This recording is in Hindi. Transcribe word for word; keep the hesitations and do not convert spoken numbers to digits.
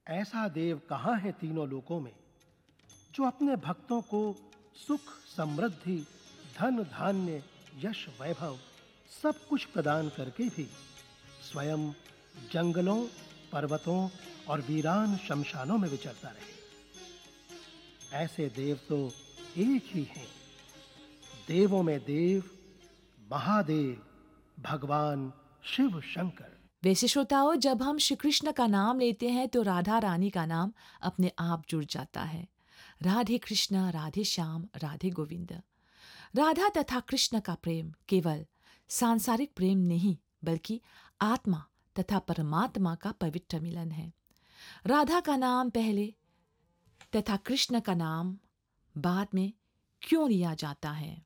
ऐसा देव कहाँ है तीनों लोकों में जो अपने भक्तों को सुख, समृद्धि, धन, धान्य, यश, वैभव सब कुछ प्रदान करके भी स्वयं जंगलों, पर्वतों और वीरान शमशानों में विचरता रहे। ऐसे देव तो एक ही हैं, देवों में देव, महादेव, भगवान शिव शंकर। वैसे श्रोताओं, जब हम श्री कृष्ण का नाम लेते हैं तो राधा रानी का नाम अपने आप जुड़ जाता है। राधे कृष्ण, राधे श्याम, राधे गोविंद। राधा तथा कृष्ण का प्रेम केवल सांसारिक प्रेम नहीं, बल्कि आत्मा तथा परमात्मा का पवित्र मिलन है। राधा का नाम पहले तथा कृष्ण का नाम बाद में क्यों लिया जाता है?